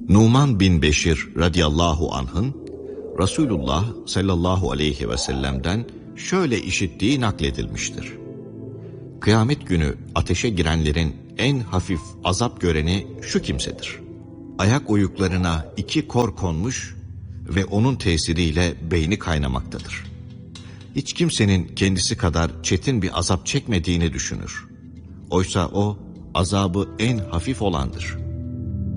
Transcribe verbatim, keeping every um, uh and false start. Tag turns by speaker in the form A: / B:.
A: Numan bin Beşir radıyallahu anh'ın Resulullah sallallahu aleyhi ve sellem'den şöyle işittiği nakledilmiştir. Kıyamet günü ateşe girenlerin en hafif azap göreni şu kimsedir. Ayak oyuklarına iki kor konmuş ve onun tesiriyle beyni kaynamaktadır. Hiç kimsenin kendisi kadar çetin bir azap çekmediğini düşünür. Oysa o azabı en hafif olandır.